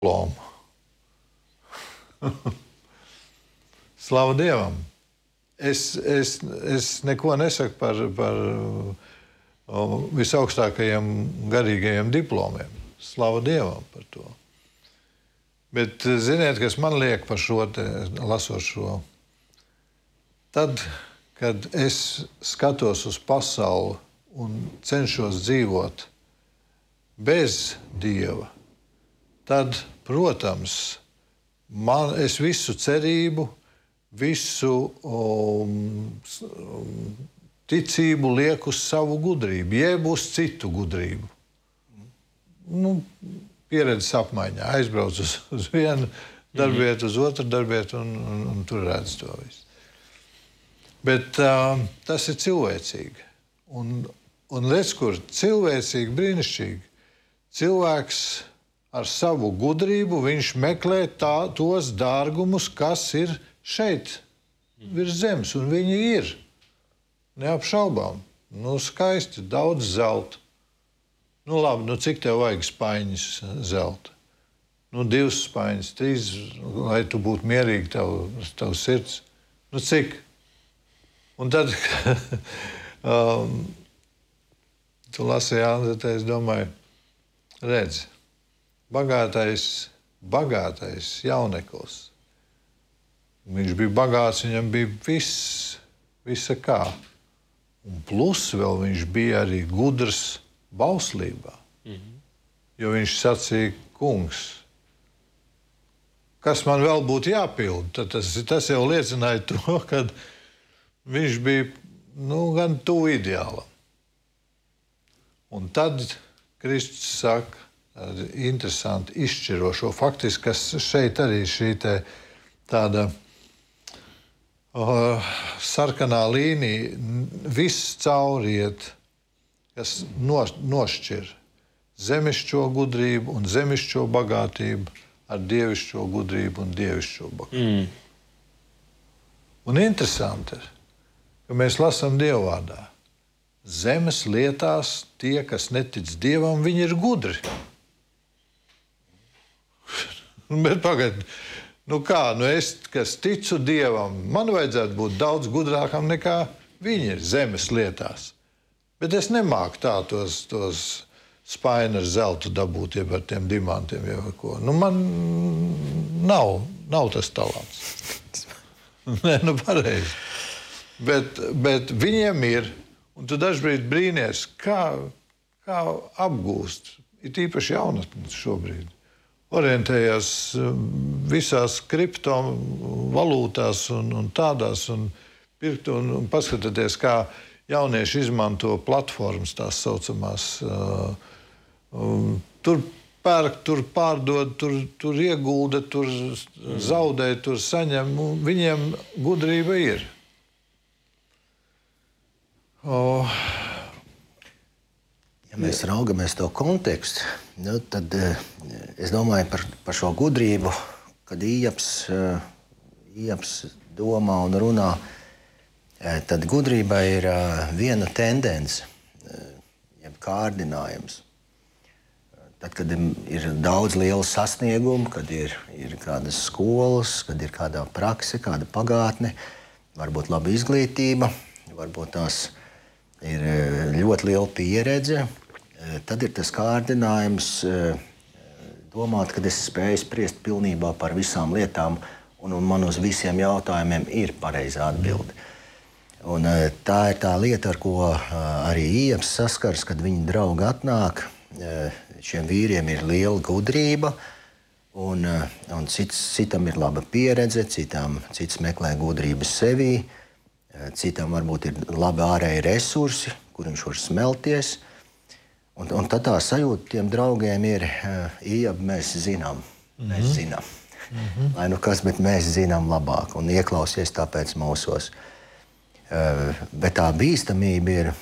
diplomu. Slavu Dievam! Es neko nesaku par visaugstākajiem garīgajiem diplomiem. Slavu Dievam par to. Bet ziniet, kas man liek par šo, lasot šo? Tad, kad es skatos uz pasauli un cenšos dzīvot bez Dieva, tad, protams, es visu cerību, visu ticību lieku uz savu gudrību, jeb uz citu gudrību. Pieredzes apmaiņā. Aizbrauc uz vienu darbvietu, uz otru darbvietu un tur redz to visu. Bet tas ir cilvēcīgi. Un redz, kur cilvēcīgi, brīnišķīgi. Cilvēks ar savu gudrību, viņš meklē tos dārgumus, kas ir šeit, virs zemes, un viņi ir. Neapšaubām. Skaisti, daudz zelta. Labi, cik tev vajag spaiņas zelta? 2 spaiņas, 3, lai tu būtu mierīgi, tev sirds. Cik? Un tad, tu lasi Jāni, tad es domāju, redzi, bagātais jauneklis. Viņš bija bagāts, viņam bija visa kā. Un plus vēl viņš bija arī gudrs bauslībā. Jo viņš sacīja, kungs, kas man vēl būtu jāpilda? Tas jau liecināja to, ka viņš bija gan tuvu ideālam. Un tad Kristus saka, interesanti, izšķirošo. Faktiski, kas šeit arī šī tāda sarkanā līnija, viss cauriet, kas nošķir zemišķo gudrību un zemišķo bagātību ar dievišķo gudrību un dievišķo bagātību. Un interesanti ir, ka mēs lasām Dievvārdā. Zemes lietās tie, kas netic Dievam, viņi ir gudri. Bet pagaidi, es, kas ticu Dievam, man vajadzētu būt daudz gudrākam nekā viņi ir zemes lietās. Bet es nemāku tos spaini ar zeltu dabūt, jeb ar tiem dimantiem, jeb ar ko. Man nav tas talants. Nē, pareizi. Bet viņiem ir, un tu dažbrīd brīnies, kā apgūst, ir tīpaši jaunatnes šobrīd. Orientējās visās kriptovalūtās un tādās, un paskatieties, kā jaunieši izmanto platformas, tās saucamās. Tur pērk, tur pārdod, tur iegulda, tur zaudē, tur saņem. Viņiem gudrība ir. Ja mēs raugamies to kontekstu, tad es domāju par šo gudrību, kad Ieps domā un runā, tad gudrībai ir viena tendence, jeb kārdinājums. Tad, kad ir daudz lielu sasniegumu, kad ir kādas skolas, kad ir kāda prakse, kāda pagātne, varbūt laba izglītība, varbūt tās ir ļoti liela pieredze, tad ir tas kārdinājums domāt, ka es spēju spriest pilnībā par visām lietām un man uz visiem jautājumiem ir pareizā atbilde. Un tā ir tā lieta, ar ko arī Ieps saskars, kad viņa draugi atnāk. Šiem vīriem ir liela gudrība, un citam ir laba pieredze, cits meklē gudrību sevī, citam varbūt ir labi ārēji resursi, kur viņš var smelties. Un tad tā sajūta tiem draugiem ir, mēs zinām. Lai kas, bet mēs zinām labāk un ieklausies tāpēc mūsos. Bet tā bīstamība ir,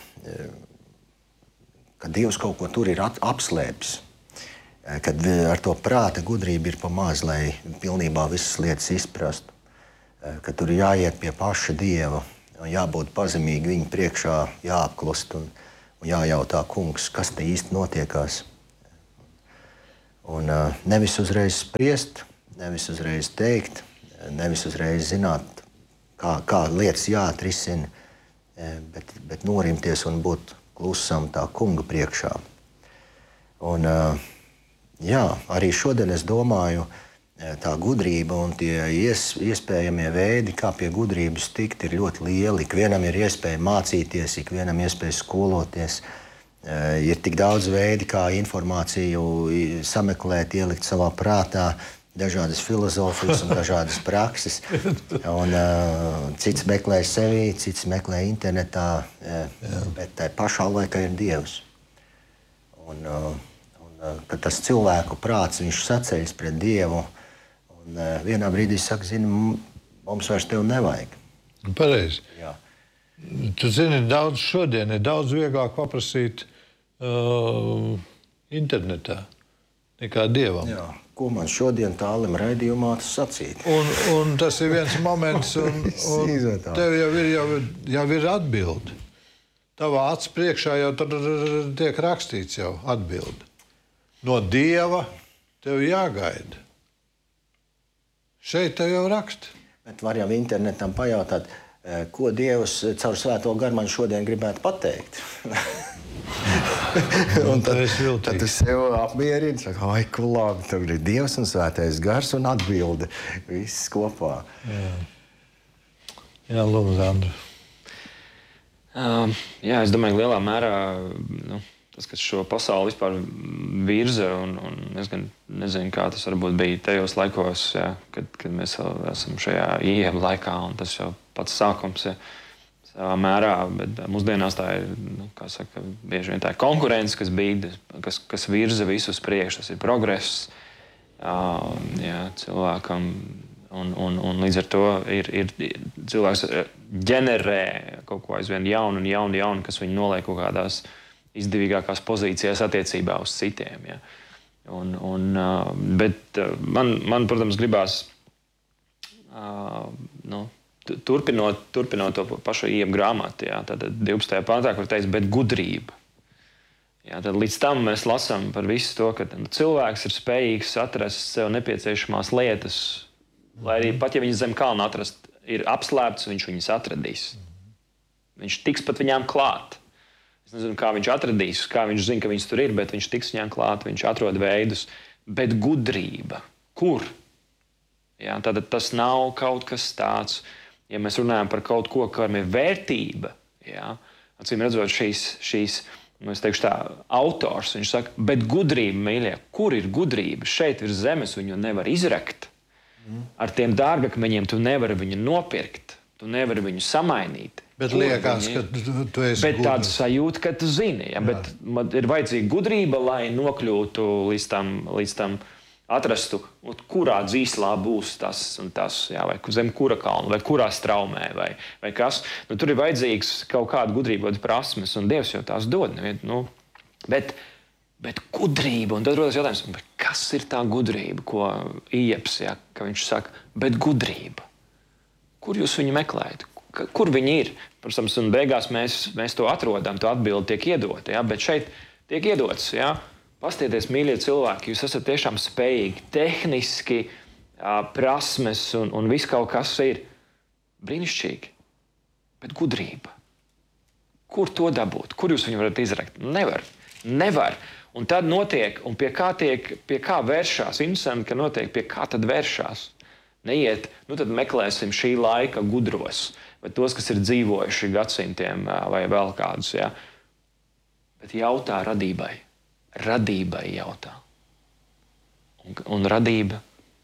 ka Dievs kaut ko tur ir apslēpis. Kad ar to prāta gudrība ir pa maz, lai pilnībā visas lietas izprastu. Ka tur jāiet pie paša Dieva, jābūt pazemīgi viņa priekšā, jāapklust un jājautā, kungs, kas te īsti notiekās. Un nevis uzreiz spriest, nevis uzreiz teikt, nevis uzreiz zināt, kā lietas jāatrisina, bet norimties un būt klusam tā kunga priekšā. Un, jā, arī šodien es domāju, tā gudrība un tie iespējamie veidi, kā pie gudrības tikt, ir ļoti lieli. Ikvienam ir iespēja mācīties, ikvienam iespēja skoloties. Ir tik daudz veidi, kā informāciju sameklēt, ielikt savā prātā, dažādas filozofijas un dažādas prakses. Un, cits meklē sevi, cits meklē internetā, bet tai pašā laikā ir Dievs. Un kad tas cilvēku prāts, viņš saceļas pret Dievu, un vienā brīdī saka, zini, mums vairs tev nevajag. Pareizi. Jā. Tu zini, šodien ir daudz vieglāk paprasīt internetā nekā Dievam. Jā. Ko man šodien tālim raidījumā sacīt? Un tas ir viens moments, un tev jau ir atbildi. Tavā acs priekšā jau tiek rakstīts jau atbildi. No Dieva tev jāgaida. Šeit tev jau raksta. Bet var jau internetam pajautāt, ko Dievs caur Svēto garu man šodien gribētu pateikt. Un tad tu sev apmierini, saka, ai, ko labi, tev ir Dievs un Svētais gars un atbilde. Viss kopā. Jā, lūdzu, Andru. Jā, es domāju, lielā mērā tas, kas šo pasauli vispār virza, un es gan nezinu, kā tas varbūt bija tajos laikos, jā, kad mēs esam šajā ieejama laikā, un tas jau pats sākums savā mērā, bet mūsdienās tā ir, kā saka, bieži vien tā ir konkurence, kas virza visu uz priekšu, tas ir progress, jā, cilvēkam, un līdz ar to ir cilvēks ģenerē kaut ko aizvien jaunu, kas viņu noliek kaut kādās izdevīgākās pozīcijās attiecībā uz citiem. Ja. Bet man, protams, gribās turpinot to pašu Ieba grāmatu, ja, tad 12. pantā, kur teica, bet gudrība. Ja, tad līdz tam mēs lasām par visu to, ka cilvēks ir spējīgs atrast sev nepieciešamās lietas, lai arī pat, ja viņas zem kalna atrast, ir apslēpts, viņš viņas atradīs. Viņš tiks pat viņām klāt. Es nezinu, kā viņš atradīs, kā viņš zina, ka viņas tur ir, bet viņš tiks viņām klāt, viņš atrod veidus. Bet gudrība, kur? Ja, tad tas nav kaut kas tāds, ja mēs runājam par kaut ko, kam ir vērtība, ja, acīm redzot šīs es teikšu tā, autors, viņš saka, bet gudrība, mīļie, kur ir gudrība? Šeit ir zemes, viņu nevar izrakt. Ar tiem dārgakmeņiem tu nevari viņu nopirkt, tu nevari viņu samainīt. Bet liekas, ka tu esi bet tāda sajūta, ka tu zini. Ja? Bet ir vajadzīga gudrība, lai nokļūtu līdz tam atrastu, kurā dzīslā būs tas un tas, ja? Vai zem kura kalna, vai kurā straumē, vai kas. Tur ir vajadzīgs kaut kāda gudrība, prasmes, un Dievs jau tās dod. Bet gudrība, un tad rodas jautājums, kas ir tā gudrība, ko Iebs, ja? Ka viņš saka, bet gudrība. Kur jūs viņu meklējat? Kur viņi ir? Protams, un beigās mēs to atrodam, to atbildi tiek iedota, ja? Bet šeit tiek iedots, ja? Pastieties, mīļie cilvēki, jūs esat tiešām spējīgi, tehniski, prasmes un viss kaut kas ir brīnišķīgi, bet gudrība. Kur to dabūt? Kur jūs viņu varat izrakt? Nevar. Un tad notiek, un pie kā vēršās, interesanti, ka notiek, pie kā tad vēršās. Neiet, tad meklēsim šī laika gudros, vai tos, kas ir dzīvojuši gadsimtiem vai vēl kādus. Ja? Bet jautā radībai. Radībai jautā. Un radība,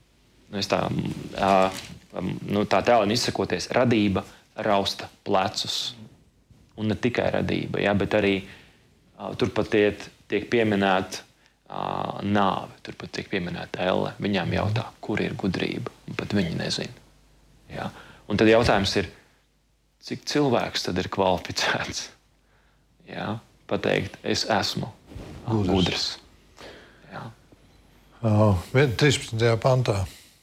tā tēlēni izsakoties, radība rausta plecus. Un ne tikai radība, ja? Bet arī turpat tiek pieminēta nāve, turpat tiek pieminēta elle. Viņām jautā, kur ir gudrība, un pat viņi nezina. Ja? Un tad jautājums ir, cik cilvēks tad ir kvalificēts? Ja? Pateikt, es esmu gudrs. Ja? 13. pantā.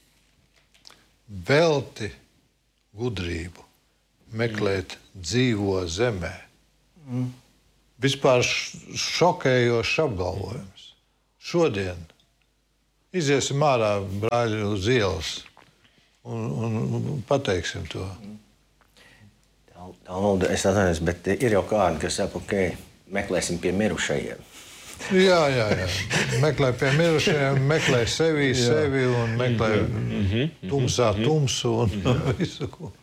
Velti gudrību meklēt dzīvo zemē. Vispār šokējošs apgalvojums. Šodien Iziesim ārā, brāļi, uz ielas un pateiksim to. Es atvainojos, bet ir jau kādi, kas saka, meklēsim pie mirušajiem. Jā. Meklē pie mirušajiem, meklē sevi un meklē tumsā tumsu un visu, ko.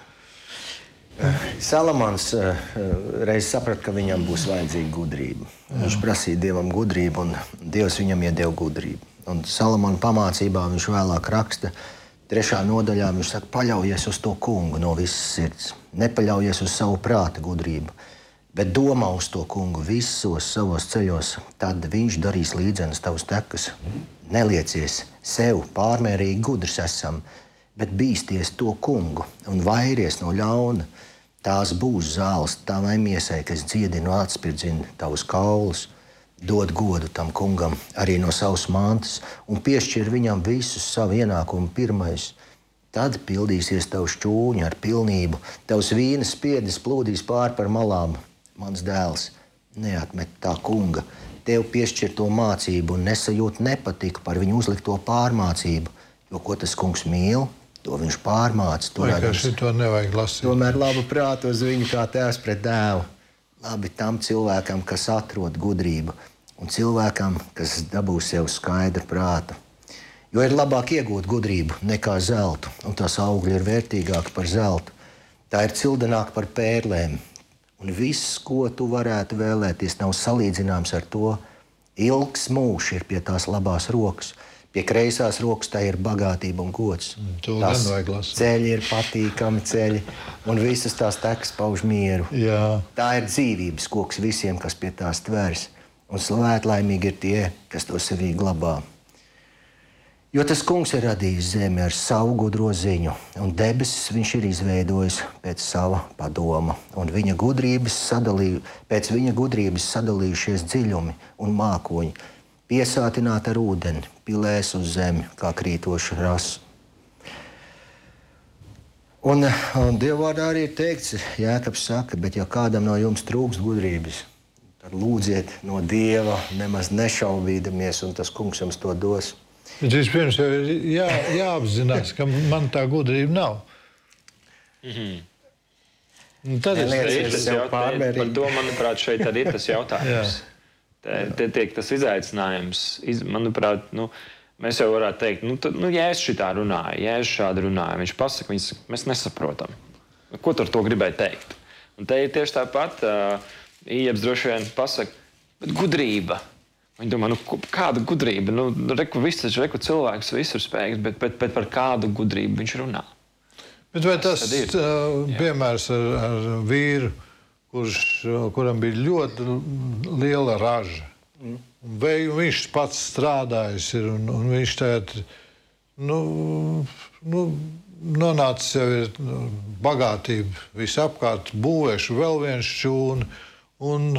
Salamans reiz saprata, ka viņam būs vajadzīga gudrība. Viņš prasīja Dievam gudrību, un Dievs viņam iedeva gudrību. Un Salamana pamācībā viņš vēlāk raksta, 3. nodaļā viņš saka, paļaujies uz to kungu no visas sirds. Nepaļaujies uz savu prāta gudrību, bet domā uz to kungu visos savos ceļos, tad viņš darīs līdzenas tavus tekas. Neliecies sev, pārmērīgi gudrs esam, bet bīsties to kungu un vairies no ļauna. Tās būs zāles tavai miesai, kas dziedina un atspirdzina tavus kaulus. Dod godu tam kungam arī no savas mantas un piešķir viņam visus savu ienākumu pirmais. Tad pildīsies tavs šķūņi ar pilnību, tavs vīna spiedis plūdīs pāri par malām. Mans dēls, neatmet tā kunga, tev piešķirto mācību un nesajūt nepatiku par viņu uzlikto pārmācību, jo ko tas kungs mīl, to viņš pārmāca. To nevajag lasīt. Tomēr labu prātu uz viņu kā tēvs pret dēlu. Labi tam cilvēkam, kas atrod gudrību, un cilvēkam, kas dabū sev skaidru prātu. Jo ir labāk iegūt gudrību nekā zeltu, un tās augļi ir vērtīgāki par zeltu. Tā ir cildenāka par pērlēm, un viss, ko tu varētu vēlēties, nav salīdzināms ar to. Ilgs mūžs ir pie tās labās rokas, pie kreisās rokas tā ir bagātība un gods. Tās ceļi ir patīkami ceļi, un visas tās tekas pauž mieru. Jā. Tā ir dzīvības koks visiem, kas pie tās tveras, un svētlaimīgi ir tie, kas to sevī glabā. Jo tas kungs ir radījis zemi ar savu gudro ziņu, un debesis viņš ir izveidojis pēc sava padoma, un pēc viņa gudrības sadalījušies dziļumi un mākoņi, piesātināt ar ūdeni, pilēs uz zemi, kā krītošu rasu. Un Dievvārdā arī ir teikts, Jēkabs saka, bet ja kādam no jums trūkst gudrības, tad lūdziet no Dieva, nemaz nešaubīdamies, un tas kungs jums to dos. Bet vispirms jau ir jāapzinās, ka man tā gudrība nav. Tad par to, manuprāt, šeit arī ir tas jautājums. Te tiek tas izaicinājums. Manuprāt, mēs jau varētu teikt, Jēzus šitā runāja, Jēzus šādi runāja. Viņš pasaka, mēs nesaprotam. Ko tu ar to gribēji teikt? Un te ir tieši tāpat, Ījebs droši vien pasaka, bet gudrība. Viņi domā, kāda gudrība? Reku cilvēks visur spējīgs, bet par kādu gudrību viņš runā? Bet vai tas piemērs ar vīru, kuram bija ļoti liela raža. Viņš pats strādājis ir, un viņš tagad nonācis jau ir bagātība visapkārt, būvēšu vēl vienu šķūni, un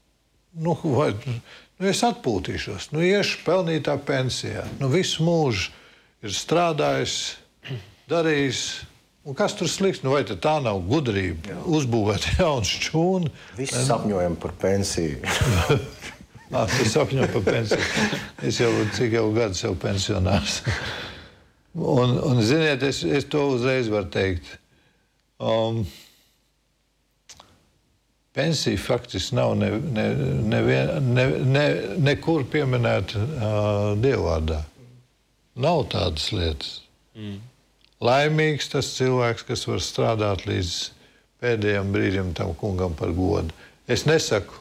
es atpūtīšos, iešu pelnītā pensijā. Visu mūžu ir strādājis, darījis. Un kas tur slikts? Vai tā nav gudrība? Uzbūvēt jaunu šķūni. Visi sapņojam par pensiju. Tu sapņo par pensiju. Es jau cik jau gadus jau pensionārs. Un ziniet, es to uzreiz varu teikt. Pensija faktiski nav nekur pieminēta Dievvārdā. Nav tādas lietas. Laimīgs tas cilvēks, kas var strādāt līdz pēdējiem brīdim tam kungam par godu. Es nesaku,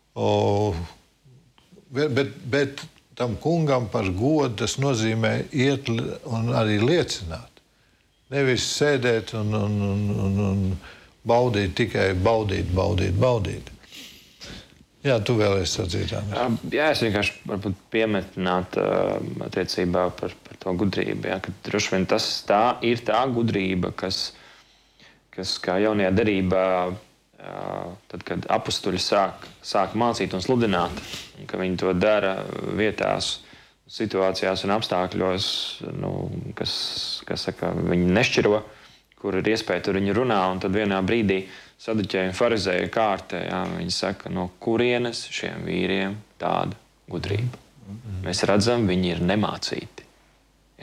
bet tam kungam par godu tas nozīmē iet un arī liecināt. Nevis sēdēt un baudīt, tikai baudīt. Jā, tu vēlies sacīt, Andri. Jā, es vienkārši varbūt piemetināt attiecībā par to gudrību. Jā, ka droši vien tā ir tā gudrība, kas kā jaunajā derībā, tad, kad apustuļi sāk mācīt un sludināt, un ka viņi to dara vietās, situācijās un apstākļos, kas saka, viņi nešķiro, kur ir iespēja tur viņi runā, un tad vienā brīdī saduķēju un farizēju kārtē, viņi saka, no kurienes šiem vīriem tāda gudrība. Mēs redzam, viņi ir nemācīti.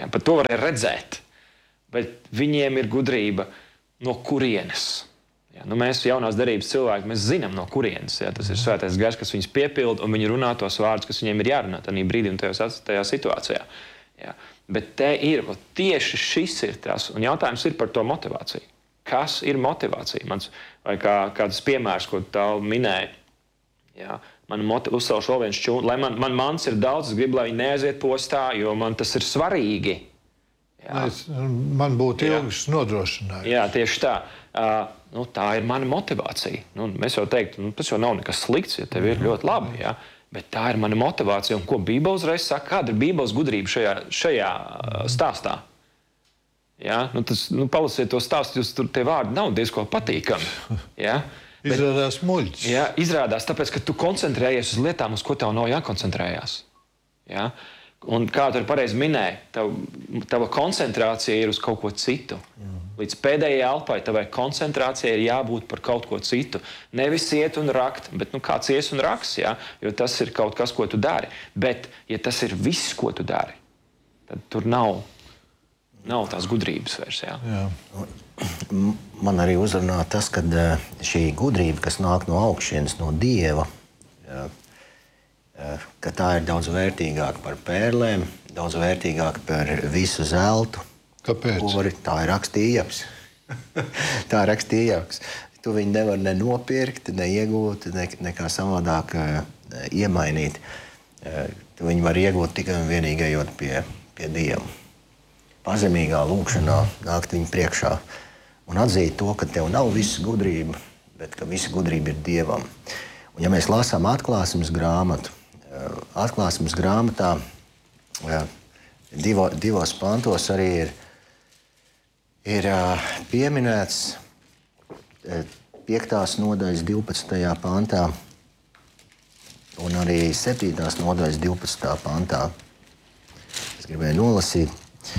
Ja, pat to varēja redzēt. Bet viņiem ir gudrība no kurienes. Ja, nu mēs jaunās derības cilvēki, mēs zinām no kurienes. Ja, tas ir svētais gars, kas viņus piepilda, un viņi runā tos vārdus, kas viņiem ir jārunā tajā brīdī un tajā situācijā. Ja. Bet te ir, tieši šis ir tas, un jautājums ir par to motivāciju. Kas ir motivācija? Vai kāds piemērs, ko tā minēja, ja, man uzcelšu vēl viens čūnu, lai man mans ir daudz, es gribu, lai viņi neaiziet postā, jo man tas ir svarīgi. Ja. Man būtu ilgs nodrošinājums. Jā, tieši tā. Tā ir mana motivācija. Mēs jau teiktu, tas jau nav nekas slikts, ja tev ir ļoti labi. Ja? Bet tā ir mana motivācija. Un ko Bībele uzreiz saka? Kāda ir Bībeles gudrība šajā stāstā? Ja? Palasiet to stāstu, jūs tur tie vārdi nav diezko patīkami. Ja? Izrādās muļķis. Ja, izrādās, tāpēc, ka tu koncentrējies uz lietām, uz ko tev nav jākoncentrējās. Ja? Un kā tu pareizi minēji, tava koncentrācija ir uz kaut ko citu. Līdz pēdējai elpai tavai koncentrācijai ir jābūt par kaut ko citu. Nevis iet un rakt, bet kāds ies un raks, ja? Jo tas ir kaut kas, ko tu dari. Bet, ja tas ir viss, ko tu dari, tad tur nav tās gudrības vairs. Ja? Man arī uzrunā tas, ka šī gudrība, kas nāk no augšienes, no Dieva, ka tā ir daudz vērtīgāka par pērlēm, daudz vērtīgāka par visu zeltu. Kāpēc? Tā ir rakstījums. Tā ir rakstījums. Tu viņu nevar ne nopirkt, ne iegūt, nekā savādāk iemainīt. Tu viņu var iegūt tikai un vienīgi ejot pie Dieva. Pazemīgā lūkšanā nākt viņu priekšā un atzīt to, ka tev nav visa gudrība, bet ka visa gudrība ir Dievam. Un ja mēs lasām atklāsmes grāmatu, atklāsmes grāmatā divos pantos arī ir pieminēts 5. nodaļas 12. pantā un arī 7. nodaļas 12. pantā. Es gribēju nolasīt.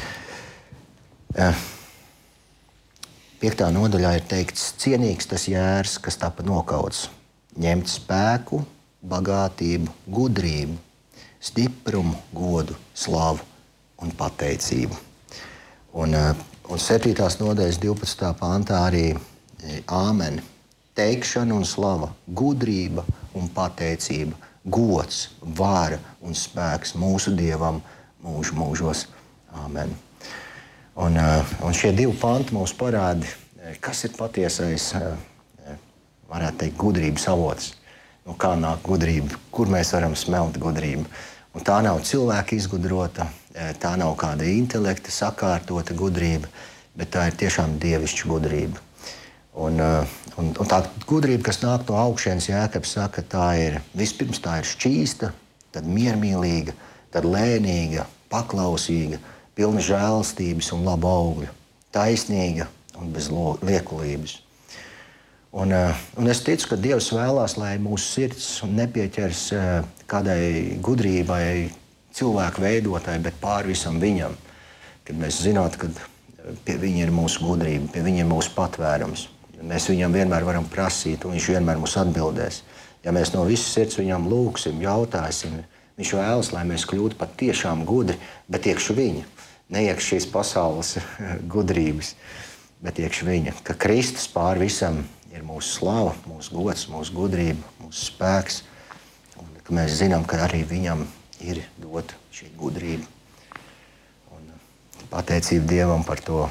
5. nodaļā ir teikts: cienīgs tas jērs, kas tapa nokauts, ņemt spēku, bagātību, gudrību, stiprumu, godu, slavu un pateicību. Un 7. nodaļas 12. pantā arī āmen, teikšana un slava, gudrība un pateicība, gods, vara un spēks mūsu Dievam mūžu mūžos. Āmen. Un šie divi panti mums parāda, kas ir patiesais, varētu teikt, gudrības avots. Kā nāk gudrība, kur mēs varam smelt gudrību. Un tā nav cilvēka izgudrota, tā nav kāda intelekta sakārtota gudrība, bet tā ir tiešām dievišķa gudrība. Un tā gudrība, kas nāk no augšienes, Jēkabs saka, vispirms tā ir šķīsta, tad miermīlīga, tad lēnīga, paklausīga, pilna žēlastības un laba augļa, taisnīga un bez liekulības. Un es ticu, ka Dievs vēlās, lai mūsu sirds nepieķers kādai gudrībai, cilvēku veidotai, bet pāri visam viņam. Kad mēs zinātu, ka pie viņa ir mūsu gudrība, pie viņa ir mūsu patvērums. Mēs viņam vienmēr varam prasīt, un viņš vienmēr mums atbildēs. Ja mēs no visas sirds viņam lūgsim, jautāsim, viņš vēlas, lai mēs kļūtu pat tiešām gudri, bet iekš viņa. Neiekš šīs pasaules gudrības, bet iekš viņa. Ka Kristus pāri visam ir mūsu slava, mūsu gods, mūsu gudrība, mūsu spēks. Un ka mēs zinām, ka arī viņam ir dota šī gudrība. Un pateicība Dievam par to.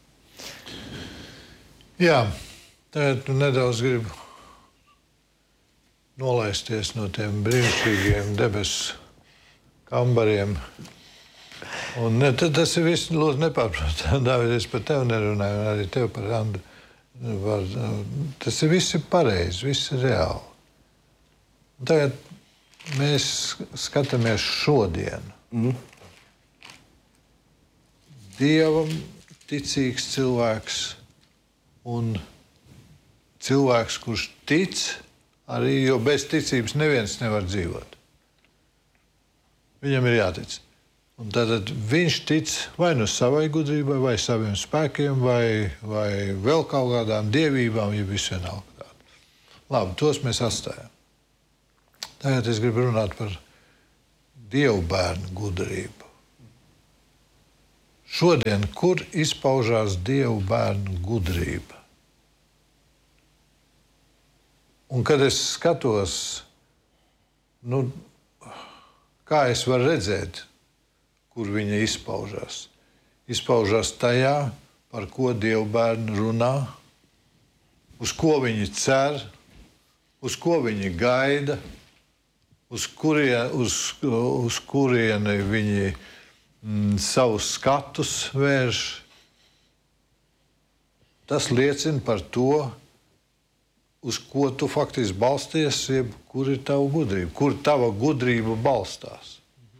Jā, tagad nedaudz gribu nolaisties no tiem brīnišķīgiem debesu kambariem. Un tas ir viss ļoti nepārprotami. Dāvid, es par tevi nerunāju, un arī tev par Andu. Tas viss ir pareizi, viss ir reāli. Tagad mēs skatāmies šodienu. Dievam ticīgs cilvēks un cilvēks, kurš tic, arī, jo bez ticības neviens nevar dzīvot. Viņam ir jātic. Un tātad viņš tic vai nu savai gudrībai, vai saviem spēkiem, vai vēl kaut kādām dievībām, ja viss vienalga tāda. Labi, tos mēs atstājam. Tagad es gribu runāt par Dievu bērnu gudrību. šodien, kur izpaužās Dievu bērnu gudrība? Un kad es skatos, kā es varu redzēt, kur viņa izpaužās? Izpaužās tajā, par ko Dievu bērni runā, uz ko viņi cer, uz ko viņi gaida, uz kurieni viņi savus skatus vērš. Tas liecina par to, uz ko tu faktiski balsties, jeb kur ir tava gudrība, kur tava gudrība balstās.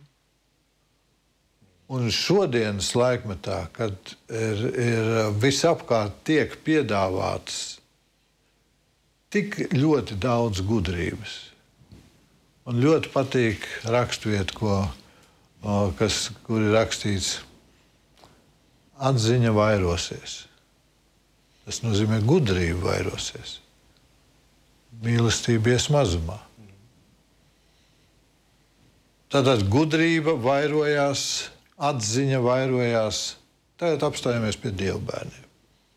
Un šodienas laikmetā, kad ir visapkārt tiek piedāvāts tik ļoti daudz gudrības. Man ļoti patīk rakstvieta, kur ir rakstīts, atziņa vairosies. Tas nozīmē, gudrība vairosies. Mīlestība ies mazumā. Tātad gudrība vairojās, atziņa vairojās. Tagad apstājamies pie Dievu bērniem.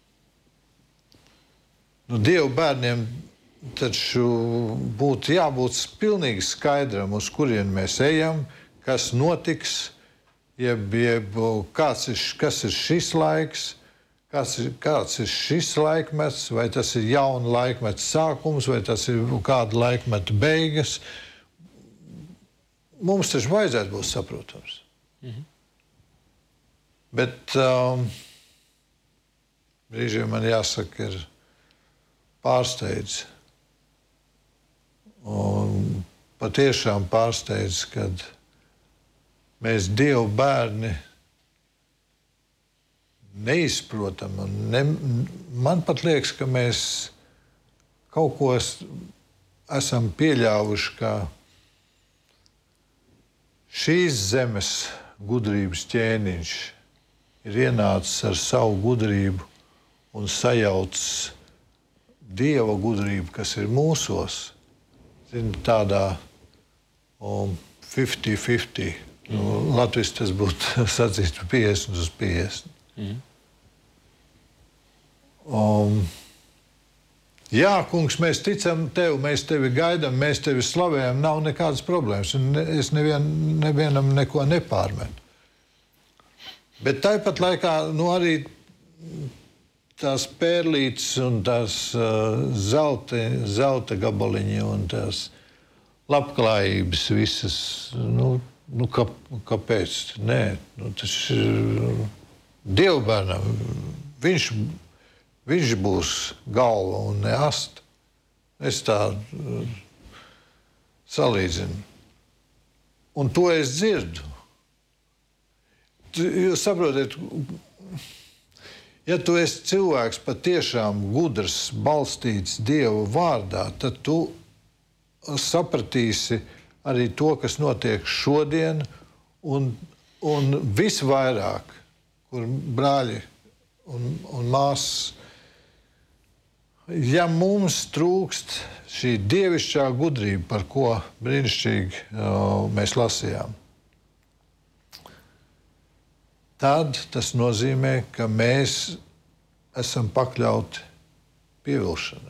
Dievu bērniem taču būtu jābūt pilnīgi skaidram, uz kurien mēs ejam, kas notiks, jeb kas ir šis laiks, kāds ir šis laikmets, vai tas ir jauna laikmeta sākums, vai tas ir kāda laikmeta beigas. Mums taču vajadzētu būt saprotams. Bet brīžiem man jāsaka, ir pārsteidz. Un patiešām pārsteidz, kad mēs Dievu bērni neizprotam. Man pat liekas, ka mēs kaut ko esam pieļāvuši, ka šīs zemes gudrības ķēniņš ir ienācis ar savu gudrību un sajaucis Dieva gudrību, kas ir mūsos. Tādā 50-50. Latvijas tas būtu sacīts 50-50. Jā, kungs, mēs ticam tev, mēs tevi gaidām, mēs tevi slavējam, nav nekādas problēmas. Es nevienam neko nepārmetu. Bet tāpat laikā arī tās pērlītes un tās zelta gabaliņi un tās labklājības visas, kāpēc? Nē, tas ir Dievu bērnam. Viņš būs galva un ne asta. Es tā salīdzinu. Un to es dzirdu. Jūs saprotat, ja tu esi cilvēks patiešām gudrs, balstīts Dieva vārdā, tad tu sapratīsi arī to, kas notiek šodien, un visvairāk, kur brāļi un māsas, ja mums trūkst šī dievišķā gudrība, par ko brīnišķīgi mēs lasījām, tad tas nozīmē, ka mēs esam pakļauti pievilšanai.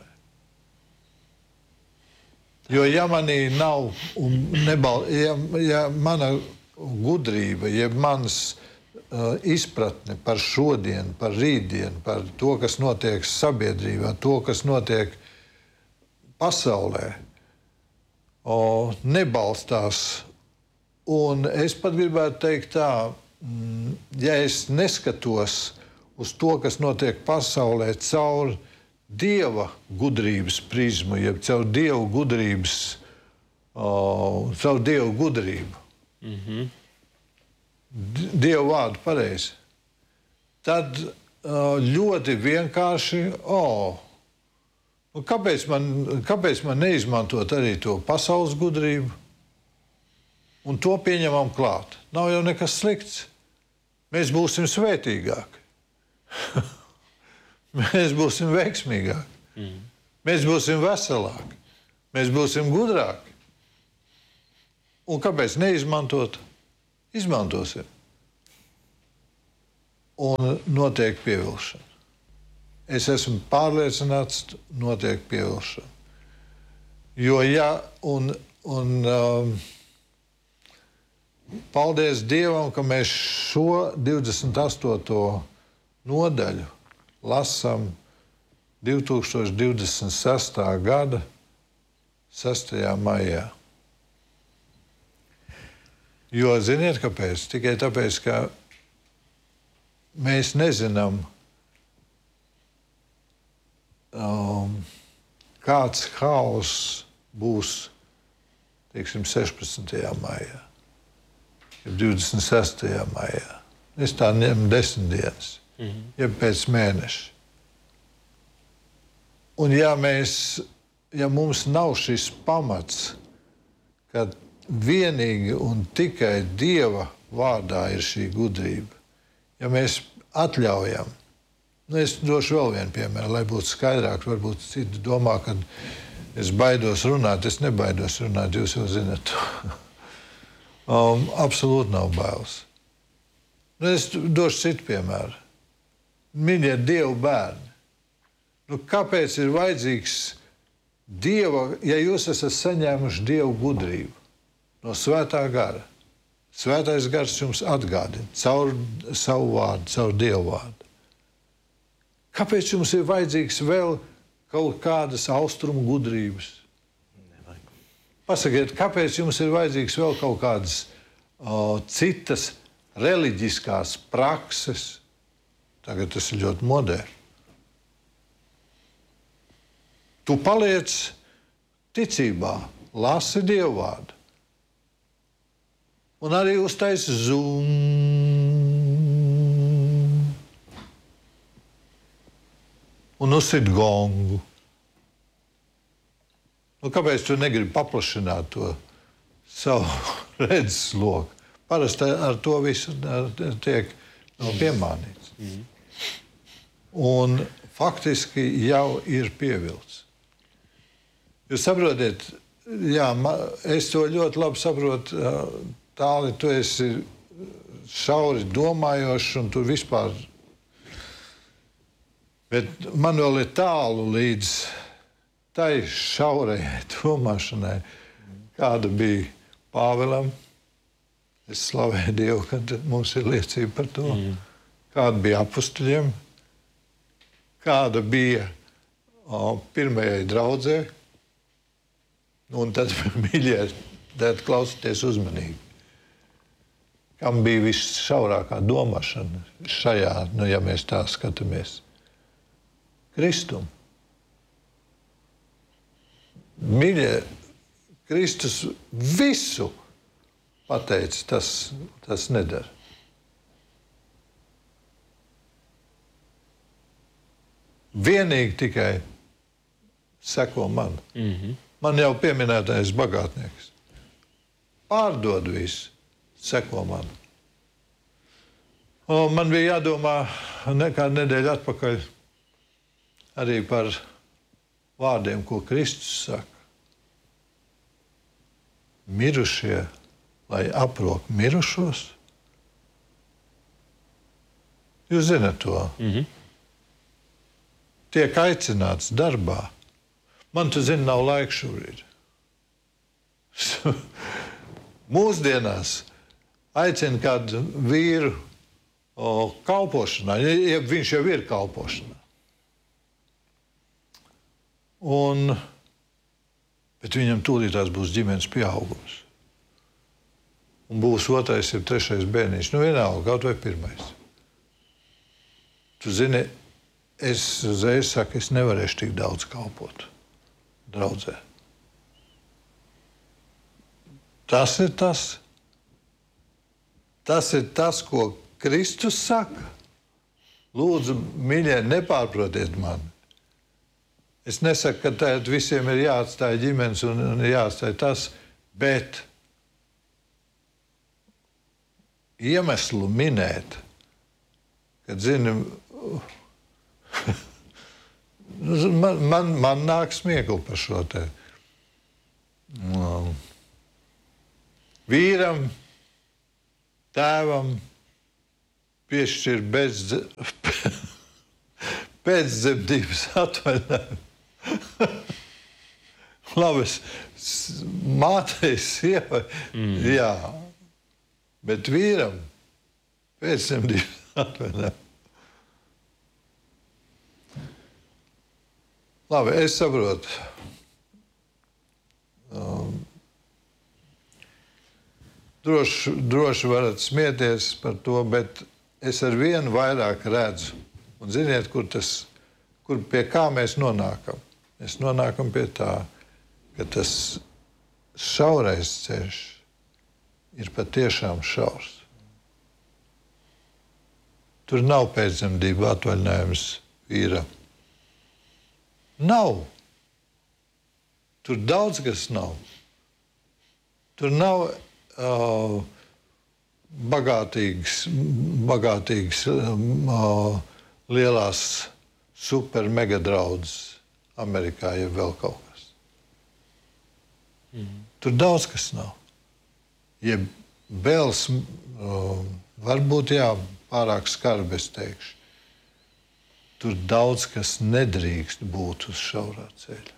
Jo ja manī nav, ja mana gudrība, ja manas izpratne par šodienu, par rītdienu, par to, kas notiek sabiedrībā, to, kas notiek pasaulē, nebalstās. Un es pat gribētu teikt tā, ja es neskatos uz to, kas notiek pasaulē caur Dieva gudrības prizmu, jeb caur Dievu gudrības, caur Dievu gudrību, Dievu vārdu pareizi, tad ļoti vienkārši, kāpēc man neizmantot arī to pasaules gudrību? Un to pieņemam klāt. Nav jau nekas slikts. Mēs būsim svētīgāki. Mēs būsim veiksmīgāki. Mēs būsim veselāki. Mēs būsim gudrāki. Un kāpēc neizmantot? Izmantosim. un notiek pievilkšana. Es esmu pārliecināts, notiek pievilkšana. Jo, paldies Dievam, ka mēs šo 28. nodaļu lasām 2026. gada 6. maijā. Jo, ziniet, kāpēc? Tikai tāpēc, ka mēs nezinām, kāds haoss būs, teiksim, 16. maijā, 26. maijā. Es tā ņemu 10 dienas, ja pēc mēneša. Un ja mums nav šis pamats, ka vienīgi un tikai Dieva vārdā ir šī gudrība, ja mēs atļaujam, es došu vēl vienu piemēru, lai būtu skaidrāk, varbūt citi domā, ka es baidos runāt, es nebaidos runāt, jūs jau zināt. Absolūti nav bailes. Es došu citu piemēru. Mīļie Dievu bērni. Kāpēc ir vajadzīgs Dieva, ja jūs esat saņēmuši Dievu gudrību no Svētā gara? Svētais gars jums atgādina caur savu vārdu, caur Dievu vārdu. Kāpēc jums ir vajadzīgs vēl kaut kādas austrumu gudrības? Pasakiet, kāpēc jums ir vajadzīgs vēl kaut kādas citas reliģiskās prakses? Tagad tas ir ļoti moderni. Tu paliec ticībā, lasi Dievu vārdu. Un arī uztaisi Zoom. Un uzsit gongu. Kāpēc tu negribi paplašināt to savu redzesloku? Parasti ar to visu tiek piemānīts. Un faktiski jau ir pievilts. Jūs saprotiet, jā, es to ļoti labi saprotu, Tāli, tu esi šauri domājošs un tu vispār. Bet man vēl ir tālu līdz tai šaurajai domāšanai, kāda bija Pāvilam. Es slavēju Dievu, ka mums ir liecība par to. Kāda bija apustuļiem, kāda bija pirmajai draudzē. Un tad, mīļie, tad klausieties uzmanīgi. Kam bija visšaurākā domāšana šajā, ja mēs tā skatāmies? Kristum. Mīļie, Kristus visu pateica, tas nedara. Vienīgi tikai seko man. Man jau pieminētais bagātnieks. Pārdod visu, seko man. Man bija jādomā kādu nedēļu atpakaļ arī par vārdiem, ko Kristus saka. Mirušie, lai aprok mirušos. Jūs zināt to. Tiek aicināts darbā. Man, tu zini, nav laika šobrīd. Mūsdienās aicina kādu vīru kalpošanā, ja viņš jau ir kalpošanā. Bet viņam tūlītās būs ģimenes pieaugums. Un būs 2. un 3. bērniņš. Vienalga, kaut vai 1. Tu zini, es uzreiz saku, es nevarēšu tik daudz kalpot draudzē. Tas ir tas. Tas ir tas, ko Kristus saka. Lūdzu, mīļie, nepārprotiet mani. Es nesaku, ka tagad visiem ir jāatstāj ģimenes un jāatstāj tas, bet iemeslu minēt, kad, zini, man nāk smiekli par šo te vīram, tēvam, piešķir pēcdzemdības atvaļinājumu. Labi, mātei, sievai, jā, bet vīram pēcdzemdības atvaļinājumu. Labi, es saprotu. Droši varat smieties par to, bet es ar vienu vairāk redzu. Un ziniet, kur pie kā mēs nonākam? Mēs nonākam pie tā, ka tas šaurais ceļš ir patiešām šaurs. Tur nav pēcdzemdību atvaļinājums vīram. Nav. Tur daudz kas nav. Tur nav bagātīgas lielās super megadraudzes Amerikā, ja vēl kaut kas. Tur daudz kas nav. Ja bēls, varbūt jā, pārāk skarbi es teikšu, tur daudz kas nedrīkst būt uz šaurā ceļa.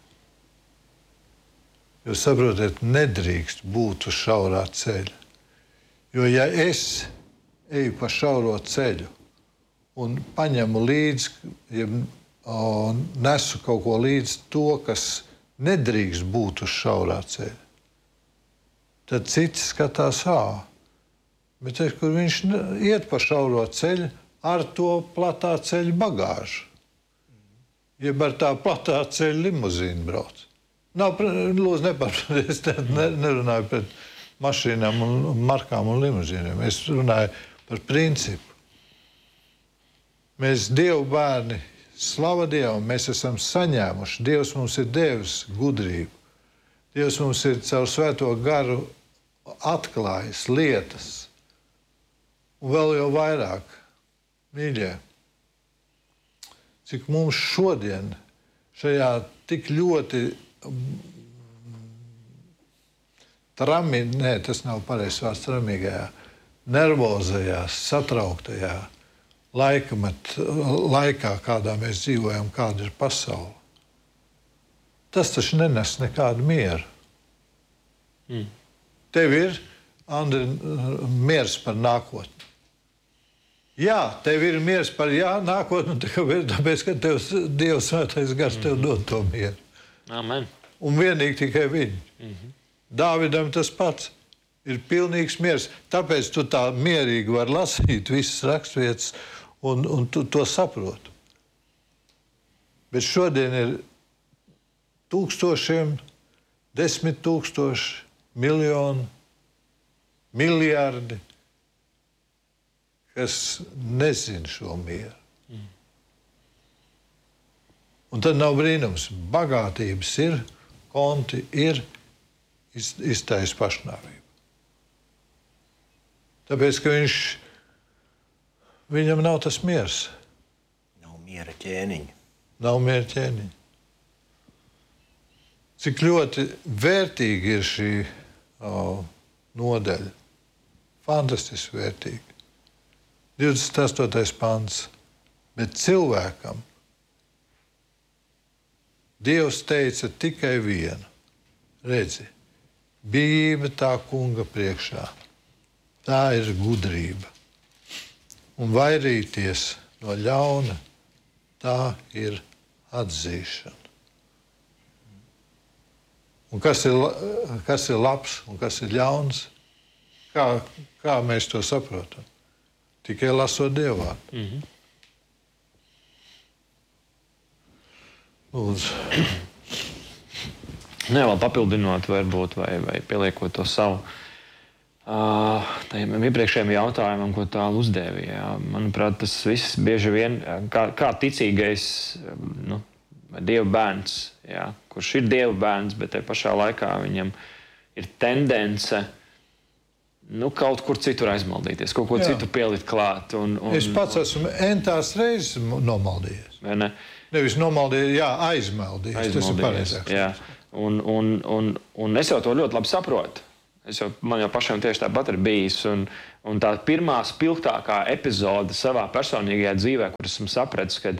Jūs saprotat, nedrīkst būt uz šaurā ceļa. Jo ja es eju pa šauro ceļu un paņemu līdzi, ja nesu kaut ko līdzi to, kas nedrīkst būt uz šaurā ceļa, tad citi skatās, bet kur viņš iet pa šauro ceļu ar to platā ceļa bagāžu. Jeb ar tā platā ceļa limuzīnu brauc. Lūdzu, nepārpratiet, es nerunāju pret mašīnām un markām un limuzīniem. Es runāju par principu. Mēs Dievu bērni, slava Dievam, mēs esam saņēmuši. Dievs mums ir devis gudrību. Dievs mums ir caur svēto garu atklājis lietas. Un vēl jau vairāk, mīļie, cik mums šodien šajā tik ļoti tas nav pareizs vārds, tramīgajā, nervozajā, satrauktajā laikā, kādā mēs dzīvojam, kāda ir pasaule. Tas taču nenes nekādu mieru. Tev ir, Andri, miers par nākotni. Jā, tev ir miers par nākotni, tāpēc, ka Dievs svētais gars tev dod to mieru. Amen. Un vienīgi tikai viņi. Dāvidam tas pats ir pilnīgs miers. Tāpēc tu tā mierīgi vari lasīt visas raksturvietas un tu to saproti. Bet šodien ir tūkstošiem, 10 000, miljoni, miljardi, kas nezina šo mieru. Un tad nav brīnums. Bagātības ir, konti ir, iztaisa pašnāvību. Tāpēc, ka viņam nav tas miers. Nav miera ķēniņa. Nav miera ķēniņa. Cik ļoti vērtīgi ir šī nodaļa. Fantastiski vērtīgi. 28. pants. Bet cilvēkam Dievs teica tikai vienu. Redzi, bijība tā kunga priekšā. Tā ir gudrība. Un vairīties no ļauna, tā ir atzīšana. Un kas ir labs un kas ir ļauns? Kā mēs to saprotam? Tikai lasot Dievu vārdu. Lūdzu. Vēl papildinot, varbūt, vai pieliekot to savu tajam iepriekšējiem jautājumam, ko tālu uzdēvīja. Manuprāt, tas viss bieži vien, kā ticīgais Dieva bērns, kurš ir Dieva bērns, bet te pašā laikā viņam ir tendence kaut kur citur aizmaldīties, kaut ko citu pielikt klāt. Es pats esmu entās reizes nomaldījies. Vai ne? Nevis nomaldījies, aizmaldījies. Tas ir pareizāk. Un es jau to ļoti labi saprotu. Man jau pašam tieši tāpat ir bijis. Un tā pirmā spilgtākā epizode savā personīgajā dzīvē, kur esmu sapratis, ka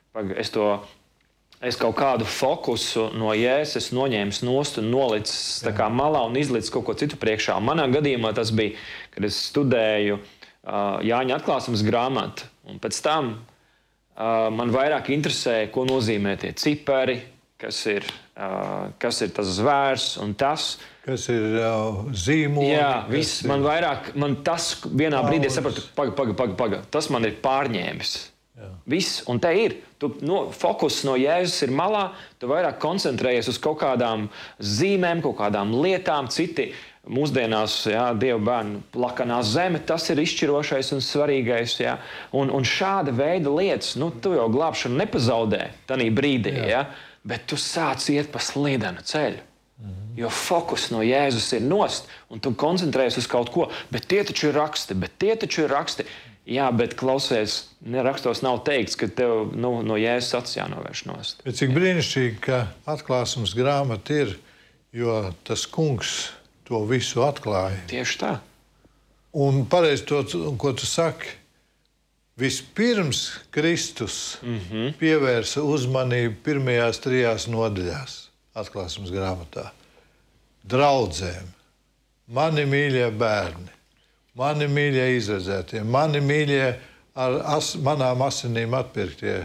es kaut kādu fokusu no Jēzus noņēmu nost un nolicis tā kā malā un izlicis kaut ko citu priekšā. Un manā gadījumā tas bija, kad es studēju Jāņa atklāsmes grāmatu. Un pēc tam man vairāk interesēja, ko nozīmē tie cipari, kas ir tas zvērs un tas. Kas ir zīmoli. Jā, viss man vairāk, tas vienā brīdī sapratu, paga, tas man ir pārņēmis. Viss, un te ir. Fokus no Jēzus ir malā, tu vairāk koncentrējies uz kaut kādām zīmēm, kaut kādām lietām, citi mūsdienās, Dieva bērnu plakanā zeme, tas ir izšķirošais un svarīgais. Un šāda veida lietas, tu jau glābšanu nepazaudē tanī brīdī, bet tu sāc iet pa slīdenu ceļu. Jo fokus no Jēzus ir nost, un tu koncentrējies uz kaut ko, bet tie taču ir raksti. Jā, bet klausies, rakstos nav teikts, ka tev no Jēzus acis jānovērš nost. Bet cik brīnišķīgi, ka atklāsmes grāmata ir, jo tas kungs to visu atklāja. Tieši tā. Un pareizi to, ko tu saki, vispirms Kristus pievērsa uzmanību pirmajās 3 nodaļās atklāsmes grāmatā. Draudzēm, mani mīļie bērni, mani mīļie izredzētie, mani mīļie ar manām asinīm atpirktie,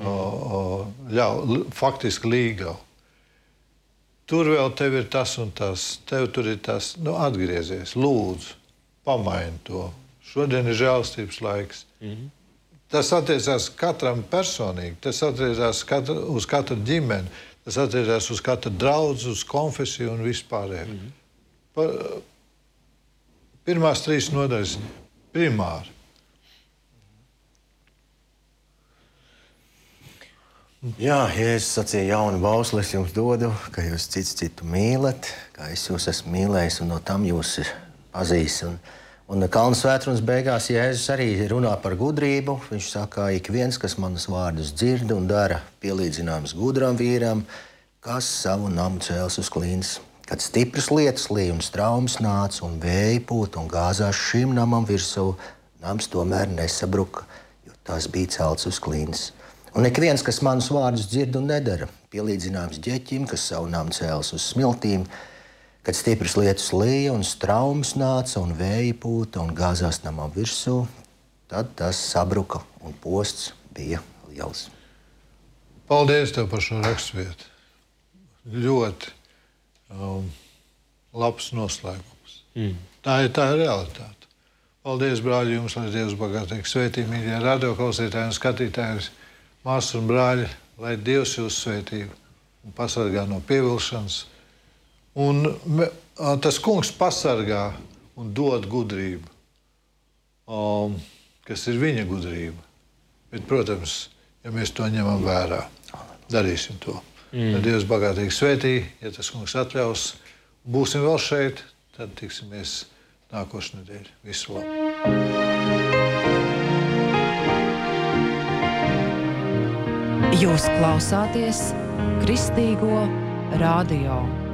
faktiski līgavi. Tur vēl tev ir tas un tas, tev tur ir tas. Atgriezies, lūdzu, pamaini to. Šodien ir žēlstības laiks. Tas attiecās katram personīgi, tas attiecās uz katru ģimeni, tas attiecās uz katru draudzi, uz konfesiju un vispārēju. Pirmās 3 nodaļas primāri. Jā, Jēzus sacīja jaunu bausli, es jums dodu, ka jūs citu mīlat, kā es jūs esmu mīlējis, un no tam jūs pazīs. Un Kalnu svētrunas beigās Jēzus arī runā par gudrību. Viņš saka, ik viens, kas manas vārdus dzird un dara, pielīdzināms gudram vīram, kas savu namu cēls uz klints. Kad stipras lietas lija un straumes nāca un vēja pūta un gāzās šim namam virsū, nams tomēr nesabruka, jo tas bija celts uz klints. Un ik viens, kas manus vārdus dzird un nedara, pielīdzināms ģeķim, kas savu namu cēls uz smiltīm, kad stipras lietas lija un straumes nāca un vēja pūta un gāzās namam virsū, tad tas sabruka un posts bija liels. Paldies tev par šo raksturvietu. Ļoti labs noslēgums. Tā ir realitāte. Paldies, brāļi, jums, lai Dievs bagātīgi svētī, mīļie radioklausītāji un skatītāji, māsas un brāļi, lai Dievs jūs svētī un pasargā no pievilšanas. Un tas kungs pasargā un dod gudrību, kas ir viņa gudrība. Bet, protams, ja mēs to ņemam vērā, darīsim to. Tad Dievs bagātīgi svētī, ja tas kungs atļaus. Būsim vēl šeit, tad tiksimies nākošu nedēļu. Visu labu! Jūs klausāties Kristīgo radio.